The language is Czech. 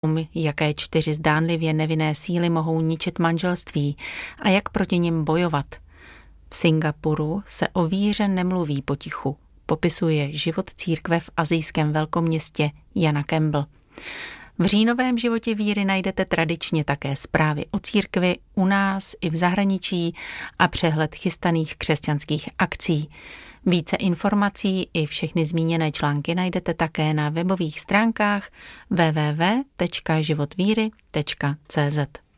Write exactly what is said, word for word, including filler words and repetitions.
jaké čtyři zdánlivě nevinné síly mohou ničit manželství a jak proti nim bojovat. V Singapuru se o víře nemluví potichu, popisuje život církve v asijském velkoměstě Jana Campbell. V říjnovém životě víry najdete tradičně také zprávy o církvi u nás i v zahraničí a přehled chystaných křesťanských akcí. Více informací i všechny zmíněné články najdete také na webových stránkách w w w tečka životvíry tečka c z.